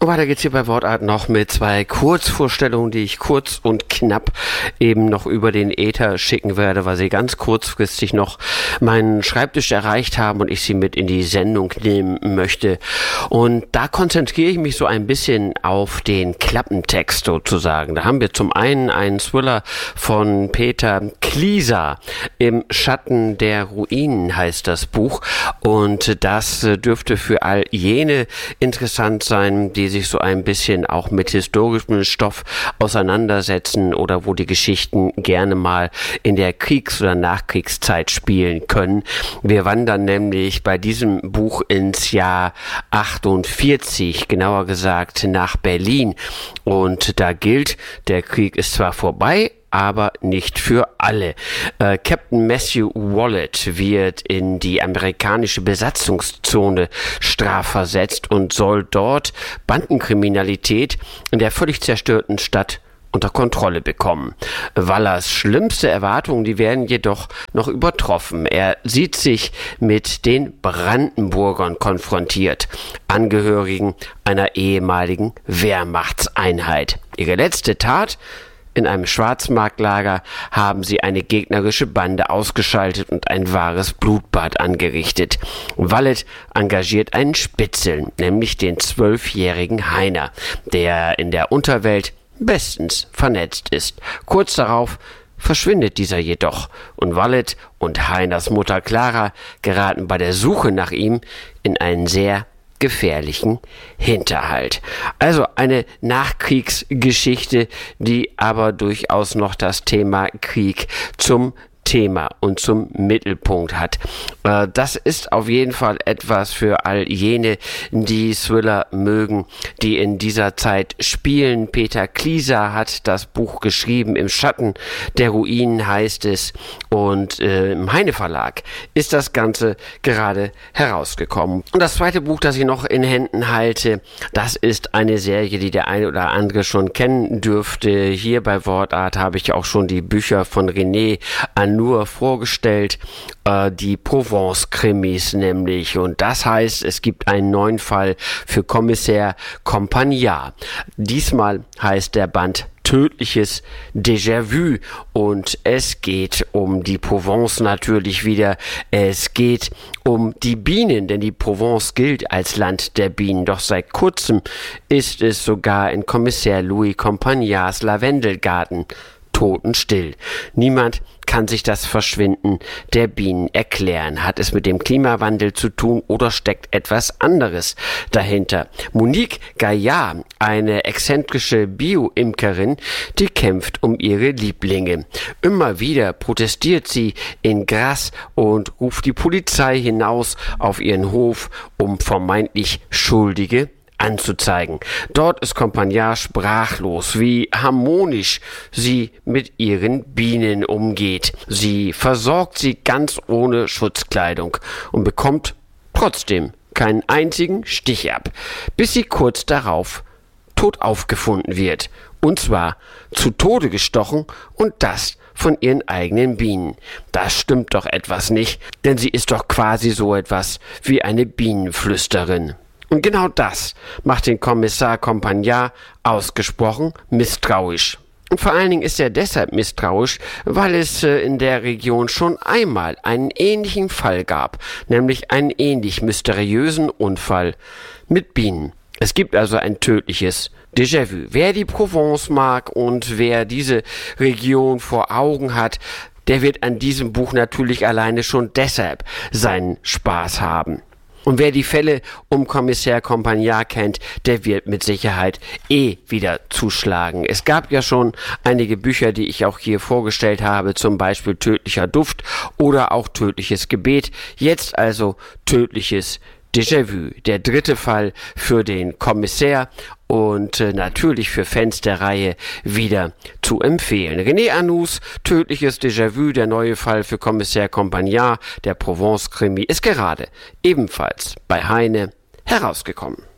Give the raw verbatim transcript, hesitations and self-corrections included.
Und weiter geht's hier bei Wortart noch mit zwei Kurzvorstellungen, die ich kurz und knapp eben noch über den Äther schicken werde, weil sie ganz kurzfristig noch meinen Schreibtisch erreicht haben und ich sie mit in die Sendung nehmen möchte. Und da konzentriere ich mich so ein bisschen auf den Klappentext sozusagen. Da haben wir zum einen einen Thriller von Peter Klieser. Im Schatten der Ruinen heißt das Buch. Und das dürfte für all jene interessant sein, die sich so ein bisschen auch mit historischem Stoff auseinandersetzen oder wo die Geschichten gerne mal in der Kriegs- oder Nachkriegszeit spielen können. Wir wandern nämlich bei diesem Buch ins Jahr achtundvierzig, genauer gesagt nach Berlin. Und da gilt, der Krieg ist zwar vorbei, aber nicht für alle. Äh, Captain Matthew Wallet wird in die amerikanische Besatzungszone strafversetzt und soll dort Bandenkriminalität in der völlig zerstörten Stadt unter Kontrolle bekommen. Wallers schlimmste Erwartungen, die werden jedoch noch übertroffen. Er sieht sich mit den Brandenburgern konfrontiert, Angehörigen einer ehemaligen Wehrmachtseinheit. Ihre letzte Tat: in einem Schwarzmarktlager haben sie eine gegnerische Bande ausgeschaltet und ein wahres Blutbad angerichtet. Wallet engagiert einen Spitzel, nämlich den zwölfjährigen Heiner, der in der Unterwelt bestens vernetzt ist. Kurz darauf verschwindet dieser jedoch und Wallet und Heiners Mutter Clara geraten bei der Suche nach ihm in einen sehr gefährlichen Hinterhalt. Also eine Nachkriegsgeschichte, die aber durchaus noch das Thema Krieg zum Thema und zum Mittelpunkt hat. Äh, das ist auf jeden Fall etwas für all jene, die Thriller mögen, die in dieser Zeit spielen. Peter Klieser hat das Buch geschrieben. Im Schatten der Ruinen heißt es. Und äh, im Heine Verlag ist das Ganze gerade herausgekommen. Und das zweite Buch, das ich noch in Händen halte, das ist eine Serie, die der eine oder andere schon kennen dürfte. Hier bei Wortart habe ich auch schon die Bücher von René Annour vorgestellt, äh, die Provence-Krimis nämlich. Und das heißt, es gibt einen neuen Fall für Kommissär Campagnard. Diesmal heißt der Band Tödliches Déjà-vu und es geht um die Provence natürlich wieder. Es geht um die Bienen, denn die Provence gilt als Land der Bienen. Doch seit kurzem ist es sogar in Kommissär Louis Campagnards Lavendelgarten totenstill. Niemand kann sich das Verschwinden der Bienen erklären. Hat es mit dem Klimawandel zu tun oder steckt etwas anderes dahinter? Monique Gaillard, eine exzentrische Bio-Imkerin, die kämpft um ihre Lieblinge. Immer wieder protestiert sie in Grasse und ruft die Polizei hinaus auf ihren Hof, um vermeintlich Schuldige anzuzeigen. Dort ist Campagnard sprachlos, wie harmonisch sie mit ihren Bienen umgeht. Sie versorgt sie ganz ohne Schutzkleidung und bekommt trotzdem keinen einzigen Stich ab, bis sie kurz darauf tot aufgefunden wird. Und zwar zu Tode gestochen und das von ihren eigenen Bienen. Das stimmt doch etwas nicht, denn sie ist doch quasi so etwas wie eine Bienenflüsterin. Und genau das macht den Kommissar Campagnard ausgesprochen misstrauisch. Und vor allen Dingen ist er deshalb misstrauisch, weil es äh, in der Region schon einmal einen ähnlichen Fall gab, nämlich einen ähnlich mysteriösen Unfall mit Bienen. Es gibt also ein tödliches Déjà-vu. Wer die Provence mag und wer diese Region vor Augen hat, der wird an diesem Buch natürlich alleine schon deshalb seinen Spaß haben. Und wer die Fälle um Kommissär Campagnard kennt, der wird mit Sicherheit eh wieder zuschlagen. Es gab ja schon einige Bücher, die ich auch hier vorgestellt habe, zum Beispiel Tödlicher Duft oder auch Tödliches Gebet. Jetzt also Tödliches Déjà-vu, der dritte Fall für den Kommissär und äh, natürlich für Fans der Reihe wieder zu empfehlen. René Arnoux, Tödliches Déjà-vu, der neue Fall für Kommissär Campagnard, der Provence-Krimi, ist gerade ebenfalls bei Heine herausgekommen.